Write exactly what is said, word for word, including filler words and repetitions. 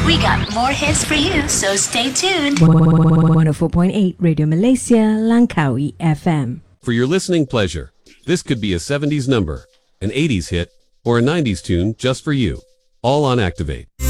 We got more hits for you, so stay tuned. one oh four point eight Radio Malaysia, Langkawi F M. For your listening pleasure, this could be a seventies number, an eighties hit, or a nineties tune just for you. All on Activate.